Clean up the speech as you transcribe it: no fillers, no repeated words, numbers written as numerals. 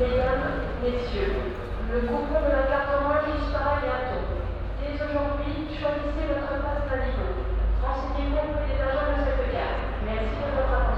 Mesdames, Messieurs, le coupon de la carte en ligne disparaît bientôt. Dès aujourd'hui, choisissez votre passe Navigo. Renseignez-vous auprès des agents de cette gare. Merci de votre attention.